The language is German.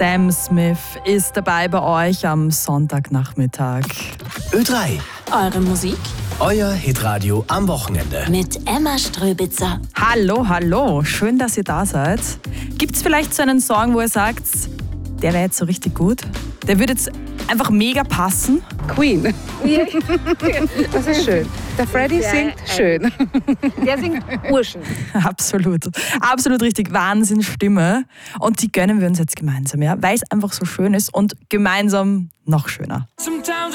Sam Smith ist dabei bei euch am Sonntagnachmittag. Ö3, Eure Musik euer Hitradio am Wochenende. mit Emma Ströbitzer. Hallo, hallo, schön, dass ihr da seid. Gibt es vielleicht so einen Song, wo ihr sagt, der wäre jetzt so richtig gut? Der würde jetzt einfach mega passen? Queen. Das ist schön. Der Freddy singt schön. Der singt urschön. Absolut, absolut richtig. Wahnsinnsstimme. Und die gönnen wir uns jetzt gemeinsam, ja? Weil es einfach so schön ist und gemeinsam noch schöner.